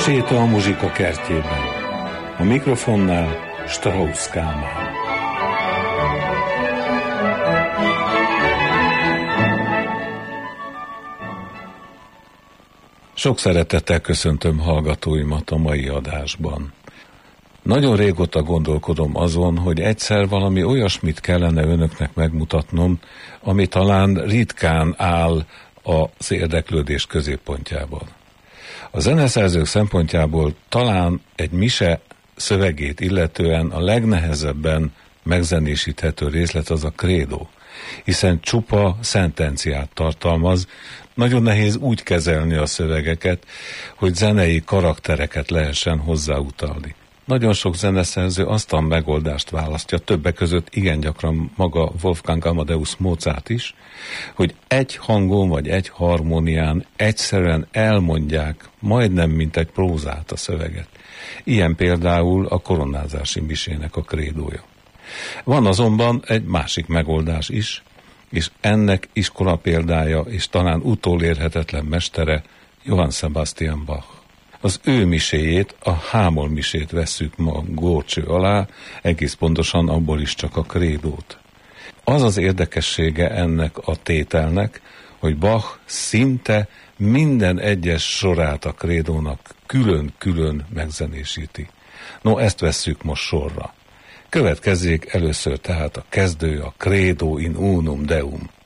Séta a muzsika kertjében. A mikrofonnál Strauss Kálmán. Sok szeretettel köszöntöm hallgatóimat a mai adásban. Nagyon régóta gondolkodom azon, hogy egyszer valami olyasmit kellene önöknek megmutatnom, ami talán ritkán áll az érdeklődés középpontjában. A zeneszerzők szempontjából talán egy mise szövegét illetően a legnehezebben megzenésíthető részlet az a credo, hiszen csupa szentenciát tartalmaz, nagyon nehéz úgy kezelni a szövegeket, hogy zenei karaktereket lehessen hozzáutalni. Nagyon sok zeneszerző azt a megoldást választja, többek között igen gyakran maga Wolfgang Amadeus Mozart is, hogy egy hangon vagy egy harmónián egyszerűen elmondják, majdnem mint egy prózát a szöveget. Ilyen például a koronázási misének a krédója. Van azonban egy másik megoldás is, és ennek iskola példája és talán utolérhetetlen mestere Johann Sebastian Bach. Az ő miséjét, a Hámol misét vesszük ma górcső alá, egész pontosan abból is csak a krédót. Az az érdekessége ennek a tételnek, hogy Bach szinte minden egyes sorát a krédónak külön-külön megzenésíti. No, ezt vesszük most sorra. Következzék először tehát a kezdő, a Credo in unum Deum.